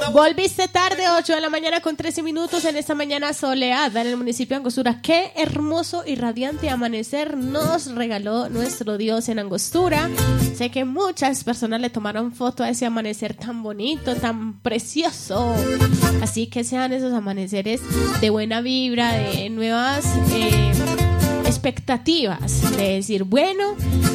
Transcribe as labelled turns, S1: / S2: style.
S1: Volviste tarde, 8 de la mañana con 13 minutos en esta mañana soleada en el municipio de Angostura. Qué hermoso y radiante amanecer nos regaló nuestro Dios en Angostura. Sé que muchas personas le tomaron foto a ese amanecer tan bonito, tan precioso. Así que sean esos amaneceres de buena vibra, de nuevas expectativas, de decir, bueno,